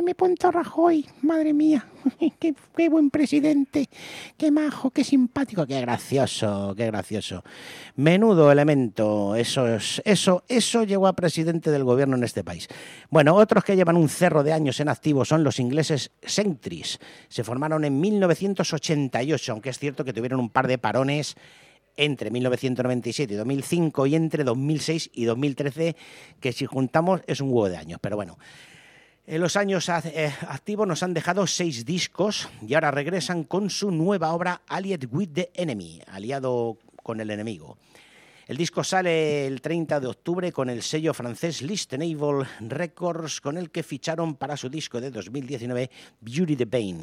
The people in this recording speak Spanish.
Rajoy, madre mía, qué buen presidente, qué majo, qué simpático, qué gracioso, qué gracioso. Menudo elemento, eso llegó a presidente del gobierno en este país. Bueno, otros que llevan un cerro de años en activo son los ingleses Sentries. Se formaron en 1988, aunque es cierto que tuvieron un par de parones entre 1997 y 2005 y entre 2006 y 2013, que si juntamos es un huevo de años, pero bueno. En los años activos nos han dejado 6 discos y ahora regresan con su nueva obra Allied with the Enemy, aliado con el enemigo. El disco sale el 30 de octubre con el sello francés Listenable Records, con el que ficharon para su disco de 2019 Beauty the Pain.